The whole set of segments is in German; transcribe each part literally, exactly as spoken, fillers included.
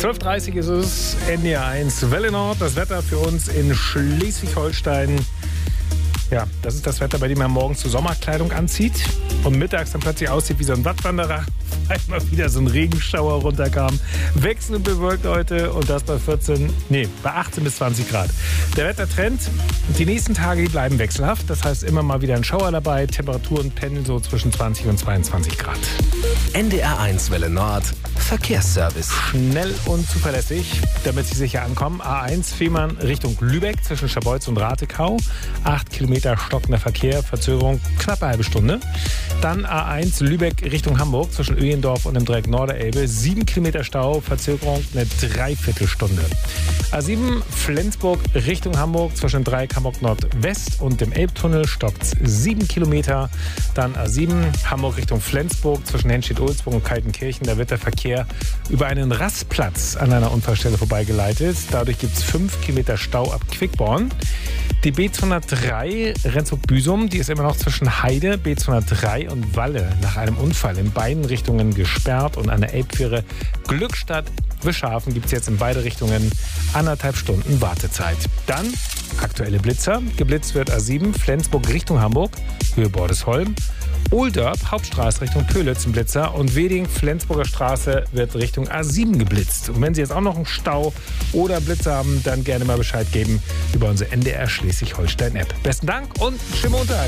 zwölf Uhr dreißig ist es, N D R eins Welle Nord. Das Wetter für uns in Schleswig-Holstein. Ja, das ist das Wetter, bei dem man morgens zur Sommerkleidung anzieht und mittags dann plötzlich aussieht wie so ein Wattwanderer, weil mal wieder so ein Regenschauer runterkam. Wechselnd bewölkt heute und das bei vierzehn, nee, bei achtzehn bis zwanzig Grad. Der Wettertrend, die nächsten Tage die bleiben wechselhaft. Das heißt immer mal wieder ein Schauer dabei. Temperaturen pendeln so zwischen zwanzig und zweiundzwanzig Grad. N D R eins Welle Nord, Verkehrsservice. Schnell und zuverlässig, damit Sie sicher ankommen. A eins Fehmarn Richtung Lübeck zwischen Scharbeutz und Ratekau. Acht Kilometer stockender Verkehr, Verzögerung knapp eine halbe Stunde. Dann A eins Lübeck Richtung Hamburg zwischen Öhendorf und dem Dreieck Norderelbe. Sieben Kilometer Stau, Verzögerung eine Dreiviertelstunde. A sieben Flensburg Richtung Hamburg zwischen Dreieck Hamburg Nordwest und dem Elbtunnel stockt sieben Kilometer. Dann A sieben Hamburg Richtung Flensburg zwischen Henstedt-Ulzburg und Kaltenkirchen. Da wird der Verkehr über einen Rastplatz an einer Unfallstelle vorbeigeleitet. Dadurch gibt es fünf Kilometer Stau ab Quickborn. Die B zweihundertdrei Rendsburg-Büsum, die ist immer noch zwischen Heide, B zweihundertdrei und Walle nach einem Unfall in beiden Richtungen gesperrt. Und an der Elbfähre Glückstadt-Wischhafen gibt es jetzt in beide Richtungen anderthalb Stunden Wartezeit. Dann aktuelle Blitzer. Geblitzt wird A sieben Flensburg Richtung Hamburg, Höhe Bordesholm. Ohldorp, Hauptstraße Richtung Pölitz, ein Blitzer. Und Weding, Flensburger Straße, wird Richtung A sieben geblitzt. Und wenn Sie jetzt auch noch einen Stau oder Blitzer haben, dann gerne mal Bescheid geben über unsere N D R Schleswig-Holstein-App. Besten Dank und schönen Montag.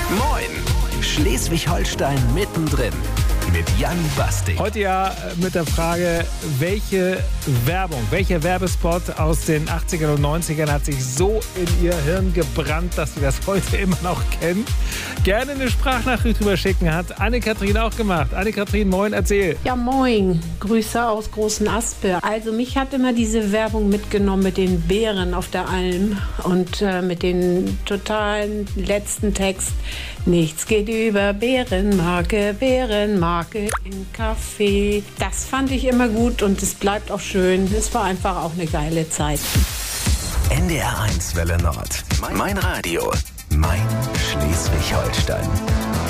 Moin, Schleswig-Holstein mittendrin. Mit Jan Basting. Heute ja mit der Frage, welche Werbung, welcher Werbespot aus den achtzigern und neunzigern hat sich so in Ihr Hirn gebrannt, dass Sie das heute immer noch kennen? Gerne eine Sprachnachricht drüber schicken, hat Anne-Kathrin auch gemacht. Anne-Kathrin, moin, erzähl. Ja, moin. Grüße aus Großen Aspe. Also mich hat immer diese Werbung mitgenommen mit den Bären auf der Alm und äh, mit den totalen letzten Text. Nichts geht über Bärenmarke, Bärenmarke im Café. Das fand ich immer gut und es bleibt auch schön. Es war einfach auch eine geile Zeit. N D R eins Welle Nord. Mein Radio. Mein Schleswig-Holstein.